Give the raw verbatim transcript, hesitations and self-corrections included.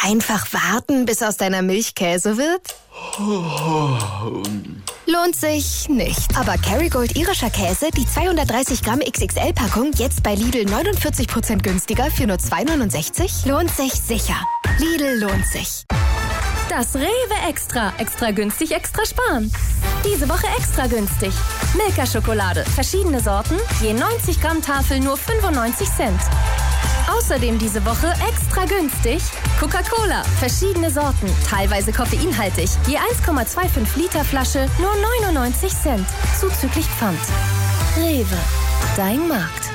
Einfach warten, bis aus deiner Milch Käse wird? Lohnt sich nicht. Aber Kerrygold irischer Käse, die zweihundertdreißig Gramm X X L-Packung, jetzt bei Lidl neunundvierzig Prozent günstiger für nur zwei neunundsechzig, lohnt sich sicher. Lidl lohnt sich. Das Rewe Extra. Extra günstig, extra sparen. Diese Woche extra günstig. Milka-Schokolade. Verschiedene Sorten. Je neunzig Gramm Tafel nur fünfundneunzig Cent. Außerdem diese Woche extra günstig. Coca-Cola. Verschiedene Sorten. Teilweise koffeinhaltig. Je eins Komma fünfundzwanzig Liter Flasche nur neunundneunzig Cent. Zuzüglich Pfand. Rewe. Dein Markt.